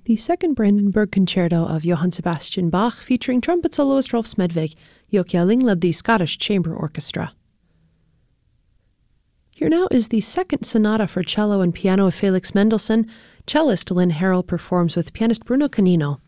The second Brandenburg Concerto of Johann Sebastian Bach, featuring trumpet soloist Rolf Smedvig. Joke Jelling led the Scottish Chamber Orchestra. Here now is the second sonata for cello and piano of Felix Mendelssohn. Cellist Lynn Harrell performs with pianist Bruno Canino.